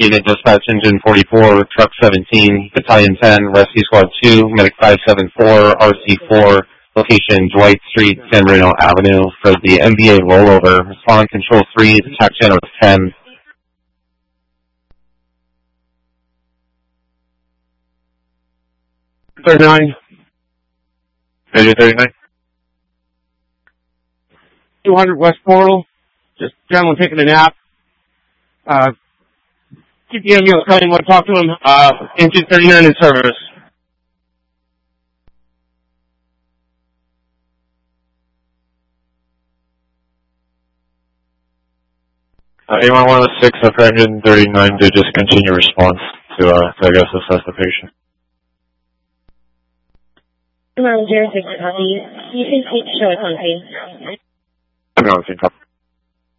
Unit Dispatch Engine 44, Truck 17, Battalion 10, Rescue Squad 2, Medic 574, RC4, location Dwight Street, San Marino Avenue for the MVA rollover. Respond Control 3, attack channel 10. 39. Major 39. 200 West Portal. Just gentleman taking a nap. Keep the ambulance coming. Want to talk to him. Engine 39 in service. A116 for Engine 39 to just continue response to I guess, assess the patient. Come on, 06 copy. You can show us on scene. I'm on scene, copy.